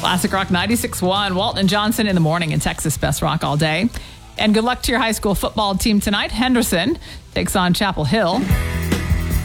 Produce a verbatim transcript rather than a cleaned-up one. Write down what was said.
Classic Rock ninety-six point one, Walton and Johnson in the morning in Texas Best Rock all day. And good luck to your high school football team tonight. Henderson takes on Chapel Hill.